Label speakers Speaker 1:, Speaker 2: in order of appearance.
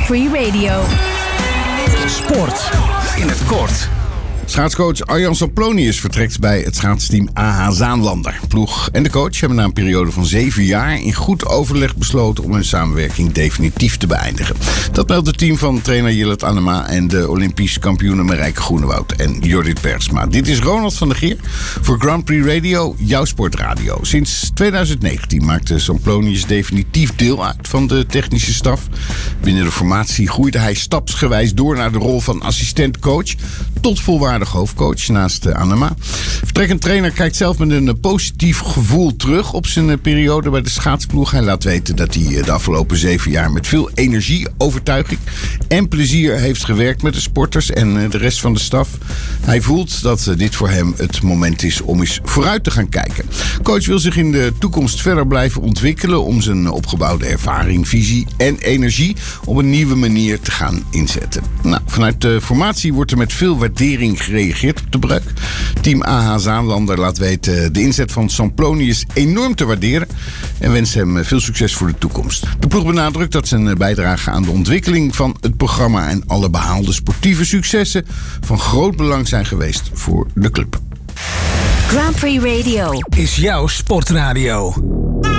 Speaker 1: Prix Radio.
Speaker 2: Sport in het kort.
Speaker 3: Schaatscoach Arjan Samplonius vertrekt bij het schaatsteam AH Zaanlander. Ploeg en de coach hebben na een periode van 7 jaar in goed overleg besloten om hun samenwerking definitief te beëindigen. Dat meldt het team van trainer Jillet Annema en de Olympisch kampioenen Marijke Groenewoud en Jorrit Bergsma. Dit is Ronald van der Geer voor Grand Prix Radio, jouw sportradio. Sinds 2019 maakte Samplonius definitief deel uit van de technische staf. Binnen de formatie groeide hij stapsgewijs door naar de rol van assistent-coach tot volwaardig hoofdcoach naast Annema. Vertrekkend trainer kijkt zelf met een positief gevoel terug op zijn periode bij de schaatsploeg. Hij laat weten dat hij de afgelopen 7 jaar met veel energie, overtuiging en plezier heeft gewerkt met de sporters en de rest van de staf. Hij voelt dat dit voor hem het moment is om eens vooruit te gaan kijken. Coach wil zich in de toekomst verder blijven ontwikkelen om zijn opgebouwde ervaring, visie en energie op een nieuwe manier te gaan inzetten. Nou, vanuit de formatie wordt er met veel waardering gereageerd op de breuk. Team AH Zaanlander laat weten de inzet van Samplonius enorm te waarderen en wenst hem veel succes voor de toekomst. De ploeg benadrukt dat zijn bijdrage aan de ontwikkeling van het programma en alle behaalde sportieve successen van groot belang zijn geweest voor de club.
Speaker 1: Grand Prix Radio
Speaker 2: Is jouw sportradio.